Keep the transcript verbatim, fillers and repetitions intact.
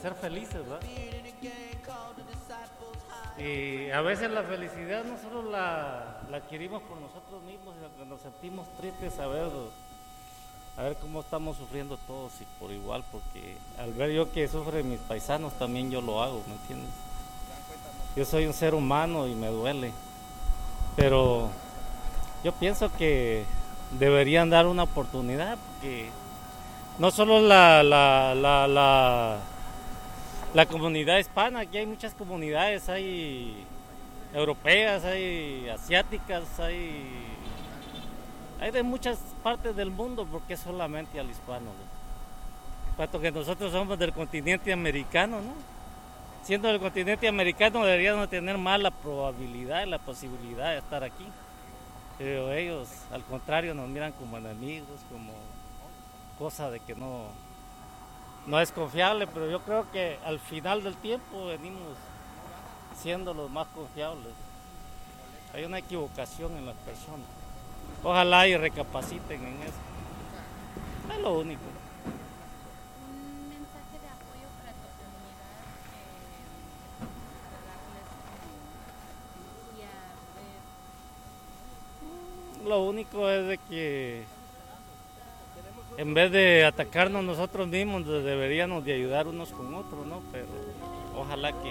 ser felices, ¿verdad? Y a veces la felicidad no solo la, la adquirimos por nosotros mismos, sino que nos sentimos tristes a ver, a ver cómo estamos sufriendo todos y por igual, porque al ver yo que sufren mis paisanos también yo lo hago, ¿me entiendes? Yo soy un ser humano y me duele, pero yo pienso que deberían dar una oportunidad, porque no solo la, la, la, la, la comunidad hispana, aquí hay muchas comunidades, hay europeas, hay asiáticas, hay, hay de muchas partes del mundo, porque solamente al hispano, ¿no? Puesto que nosotros somos del continente americano, ¿no? Siendo del continente americano deberíamos tener más la probabilidad y la posibilidad de estar aquí. Pero ellos, al contrario, nos miran como enemigos, como cosa de que no, no es confiable, pero yo creo que al final del tiempo venimos siendo los más confiables. Hay una equivocación en las personas. Ojalá y recapaciten en eso. Es lo único. Un mensaje de apoyo para tu comunidad, eh, para darles como energía, ver. Lo único es de que en vez de atacarnos nosotros mismos, deberíamos de ayudar unos con otros, ¿no? Pero ojalá que